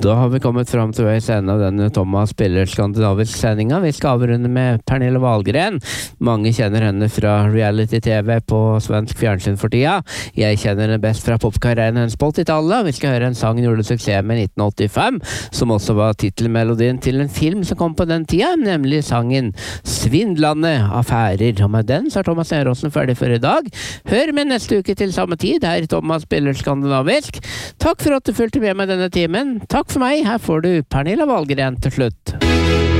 Da har vi kommet fram til veis ende av denne Thomas spiller skandinavisk sendinga. Vi skal avrunde med Pernille Wahlgren. Mange kjenner henne fra reality-tv på svensk fjernsyn for tida. Jeg kjenner henne best fra popkarrieren hennes på 80-tallet. Vi skal høre en sang hun gjorde suksess med i 1985, som også var titelmelodien til en film som kom på den tida, nemlig sangen Svindlande affærer. Og med den så er Thomas Neråsen ferdig for i dag. Hør med neste uke til samme tid, her Thomas spiller skandinavisk. Takk for at du fulgte med meg denne timen. Takk for meg, her får du Pernille Wahlgren til slutt.